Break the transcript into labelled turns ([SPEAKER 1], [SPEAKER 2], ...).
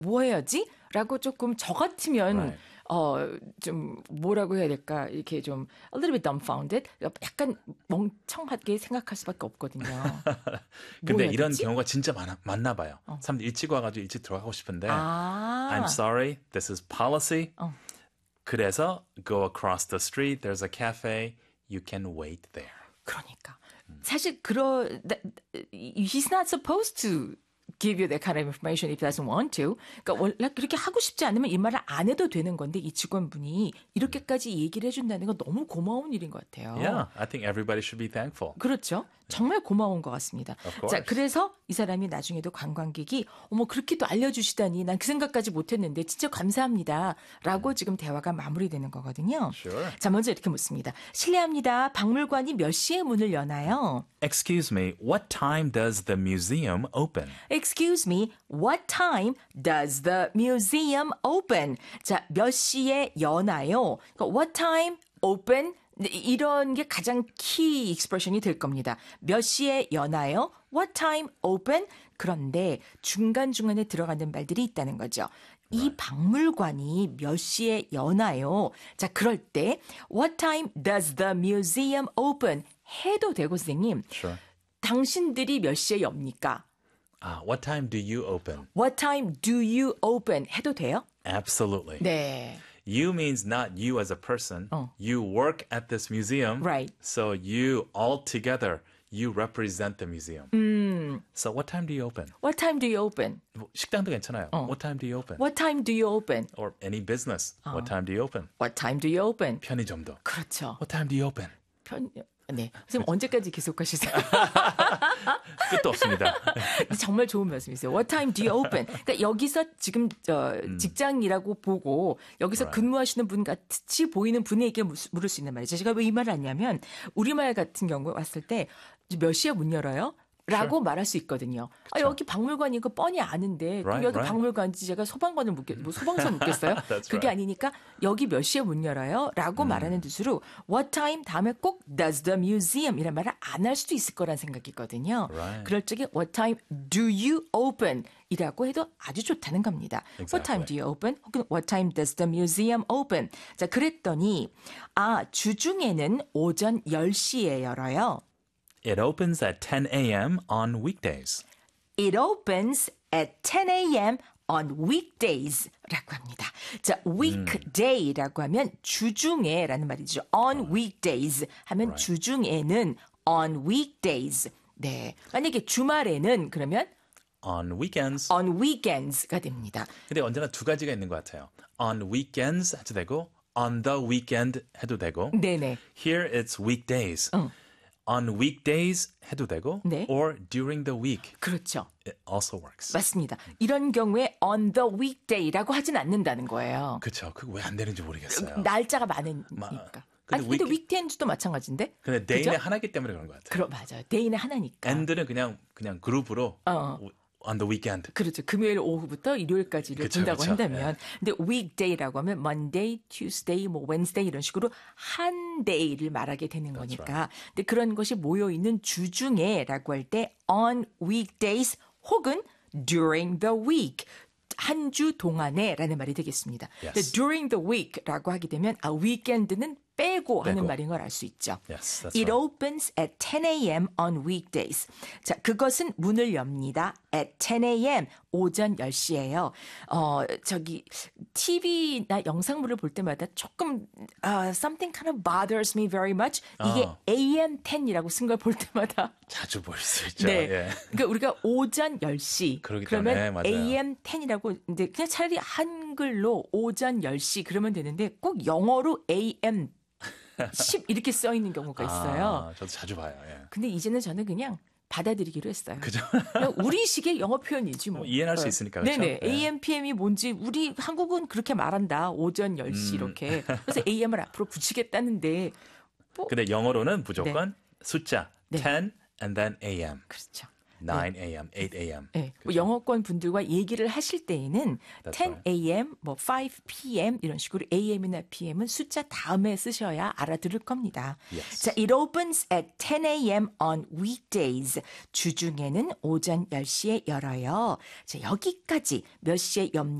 [SPEAKER 1] 뭐 해야지? 라고 조금 저 같으면
[SPEAKER 2] Right.
[SPEAKER 1] 좀 뭐라고 해야 될까? 이렇게 좀 a little bit dumbfounded? 약간 멍청하게 생각할 수밖에 없거든요. 뭐
[SPEAKER 2] 근데
[SPEAKER 1] 해야
[SPEAKER 2] 이런
[SPEAKER 1] 되지?
[SPEAKER 2] 경우가 진짜 많나 봐요. 사람들 일찍 와가지고 일찍 들어가고 싶은데 I'm
[SPEAKER 1] 아,
[SPEAKER 2] sorry, this is policy.
[SPEAKER 1] 어.
[SPEAKER 2] 그래서 go across the street, there's a cafe, you can wait there.
[SPEAKER 1] 그러니까 사실 he's not supposed to give you that kind of information if he doesn't want to. 그러니까 원래 그렇게 하고 싶지 않으면 이 말을 안 해도 되는 건데 이 직원분이 이렇게까지 얘기를 해준다는 건 너무 고마운 일인 것 같아요.
[SPEAKER 2] Yeah, I think everybody should be thankful.
[SPEAKER 1] 그렇죠. 정말 고마운 것 같습니다.
[SPEAKER 2] Of course.
[SPEAKER 1] 자, 그래서 이 사람이 나중에도 관광객이 어머 그렇게 또 알려주시다니 난 그 생각까지 못했는데 진짜 감사합니다. 라고 지금 대화가 마무리되는 거거든요.
[SPEAKER 2] Sure.
[SPEAKER 1] 자, 먼저 이렇게 묻습니다. 실례합니다. 박물관이 몇 시에 문을 여나요?
[SPEAKER 2] Excuse me, what time does the museum open?
[SPEAKER 1] Excuse me, what time does the museum open? 자, 몇 시에 여나요? 그러니까 what time open? 이런 게 가장 키 익스프레션이 될 겁니다. 몇 시에 여나요? What time open? 그런데 중간중간에 들어가는 말들이 있다는 거죠. 이 박물관이 몇 시에 여나요? 자, 그럴 때 What time does the museum open? 해도 되고 선생님.
[SPEAKER 2] Sure.
[SPEAKER 1] 당신들이 몇 시에 엽니까?
[SPEAKER 2] What time do you open?
[SPEAKER 1] What time do you open? 해도 돼요?
[SPEAKER 2] Absolutely.
[SPEAKER 1] 네.
[SPEAKER 2] You means not you as a person. You work at this museum.
[SPEAKER 1] Right.
[SPEAKER 2] So you all together, you represent the museum. So what time do you open?
[SPEAKER 1] What time do you open?
[SPEAKER 2] 뭐, 식당도 괜찮아요. What time do you open?
[SPEAKER 1] What time do you open?
[SPEAKER 2] Or any business. What time do you open?
[SPEAKER 1] What time do you open?
[SPEAKER 2] 편의점도.
[SPEAKER 1] 그렇죠.
[SPEAKER 2] What time do you open?
[SPEAKER 1] 네. 선생님 언제까지 계속하시세요?
[SPEAKER 2] 끝도 없습니다.
[SPEAKER 1] 정말 좋은 말씀이세요. What time do you open? 그러니까 여기서 지금 직장이라고 보고 여기서 근무하시는 분 같이 보이는 분에게 물을 수 있는 말이죠. 제가 왜 이 말을 하냐면 우리말 같은 경우 왔을 때 몇 시에 문 열어요? 라고 말할 수 있거든요. 여기 박물관인 거 뻔히 아는데 그럼 여기 박물관인지 제가 소방관을 소방서 묻겠어요? 그게 아니니까 여기 몇 시에 문 열어요? 라고 말하는 뜻으로 what time 다음에 꼭 does the museum 이란 말을 안 할 수도 있을 거란 생각이거든요. 그럴 적에 what time do you open? 이라고 해도 아주 좋다는 겁니다.
[SPEAKER 2] Exactly.
[SPEAKER 1] What time do you open? 혹은 what time does the museum open? 자, 그랬더니 주중에는 오전 10시에 열어요.
[SPEAKER 2] It opens at 10 a.m. on weekdays.
[SPEAKER 1] It opens at 10 a.m. on weekdays 라고 합니다. 자, weekday라고 하면 주중에라는 말이죠. On weekdays 하면 주중에는 on weekdays. 네. 만약에 주말에는 그러면
[SPEAKER 2] On weekends.
[SPEAKER 1] on weekends가 됩니다.
[SPEAKER 2] 근데 언제나 두 가지가 있는 것 같아요. On weekends 해도 되고 on the weekend 해도 되고
[SPEAKER 1] 네네.
[SPEAKER 2] Here it's weekdays. On weekdays 해도 되고
[SPEAKER 1] 네.
[SPEAKER 2] or during the week.
[SPEAKER 1] 그렇죠.
[SPEAKER 2] It also works.
[SPEAKER 1] 맞습니다. 이런 경우에 on the weekday라고 하진 않는다는 거예요.
[SPEAKER 2] 그렇죠. 그거 왜 안 되는지 모르겠어요.
[SPEAKER 1] 날짜가 많으니까. 근데 weekend도 마찬가지인데.
[SPEAKER 2] 근데 day는
[SPEAKER 1] 그죠?
[SPEAKER 2] 하나이기 때문에 그런 것 같아요.
[SPEAKER 1] 맞아요. day는 하나니까.
[SPEAKER 2] and는 그냥 그룹으로 on the weekend.
[SPEAKER 1] 그렇죠. 금요일 오후부터 일요일까지를 본다고 한다면. 근데 weekday라고 하면 Monday, Tuesday, Wednesday 이런 식으로 한 day를 말하게 되는 거니까.
[SPEAKER 2] right.
[SPEAKER 1] 근데 그런 것이 모여있는 주중에라고 할 때 on weekdays 혹은 during the week. 한 주 동안에라는 말이 되겠습니다.
[SPEAKER 2] Yes.
[SPEAKER 1] 근데 during the week라고 하게 되면 weekend는 빼고 하는 말인 걸 알 수 있죠.
[SPEAKER 2] Yes, that's
[SPEAKER 1] It
[SPEAKER 2] right.
[SPEAKER 1] opens at 10 a.m. on weekdays. 자, 그것은 문을 엽니다. at 10 a.m. 오전 10시예요. TV나 영상물을 볼 때마다 조금 something kind of bothers me very much. 이게 AM 10이라고 쓴 걸 볼 때마다
[SPEAKER 2] 자주 볼 수 있죠.
[SPEAKER 1] 네.
[SPEAKER 2] 예.
[SPEAKER 1] 그러니까 우리가 오전 10시
[SPEAKER 2] 그러기
[SPEAKER 1] 그러면
[SPEAKER 2] 때문에, 맞아요.
[SPEAKER 1] AM 10이라고 이제 그냥 차라리 한글로 오전 10시 그러면 되는데 꼭 영어로 AM 10 이렇게 써 있는 경우가 있어요.
[SPEAKER 2] 저도 자주 봐요. 예.
[SPEAKER 1] 근데 이제는 저는 그냥 받아들이기로 했어요.
[SPEAKER 2] 그죠?
[SPEAKER 1] 그냥 우리식의 영어 표현이지 뭐.
[SPEAKER 2] 이해할 수 있으니까. 그렇죠?
[SPEAKER 1] 네네.
[SPEAKER 2] 예.
[SPEAKER 1] AM, PM이 뭔지 우리 한국은 그렇게 말한다. 오전 10시 이렇게. 그래서 AM을 앞으로 붙이겠다는데.
[SPEAKER 2] 근데 영어로는 무조건 숫자
[SPEAKER 1] 네.
[SPEAKER 2] 10 and then AM.
[SPEAKER 1] 그렇죠.
[SPEAKER 2] 9 a.m., 8 a.m.
[SPEAKER 1] 네, 뭐 영어권 분들과 얘기를 하실 때에는
[SPEAKER 2] That's
[SPEAKER 1] 10
[SPEAKER 2] right.
[SPEAKER 1] a.m., 뭐 5 p.m. 이런 식으로 a.m.이나 p.m.은 숫자 다음에 쓰셔야 알아들을 겁니다.
[SPEAKER 2] Yes.
[SPEAKER 1] 자, it opens at 10 a.m. on weekdays. 주중에는 오전 10시에 열어요. 자, 여기까지 몇 시에